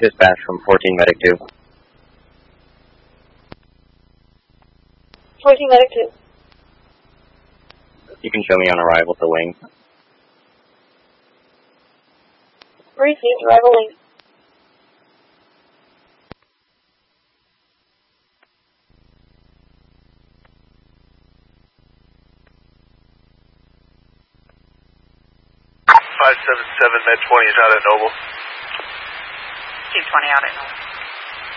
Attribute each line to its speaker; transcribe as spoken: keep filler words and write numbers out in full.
Speaker 1: Dispatch from fourteen Medic two.
Speaker 2: fourteen Medic two.
Speaker 1: You can show me on arrival to wing.
Speaker 2: Received, arrival wing.
Speaker 3: five seven seven, Med twenty is out at Noble.
Speaker 4: two twenty out at Noble.